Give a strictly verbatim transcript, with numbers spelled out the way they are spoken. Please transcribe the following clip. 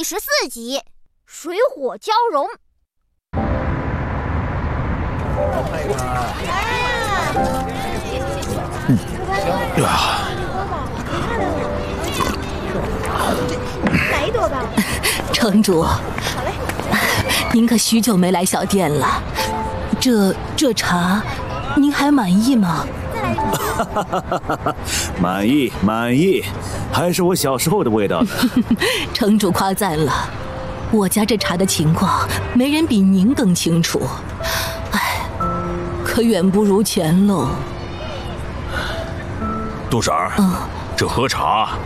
第十四集，水火交融。 嗯呀， 来一朵吧。 城主， 好嘞。 您可许久没来小店了，这这茶，您还满意吗？ 满意满意，还是我小时候的味道呢。 城主夸赞了，我家这茶的情况，没人比您更清楚。哎，可远不如前喽。 杜婶儿，嗯，这喝茶